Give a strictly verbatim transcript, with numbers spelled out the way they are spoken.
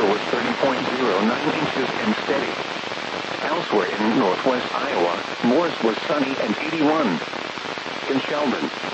temperature was thirty point zero nine inches and steady. Elsewhere in northwest Iowa, Morris was sunny and eighty-one. In Sheldon,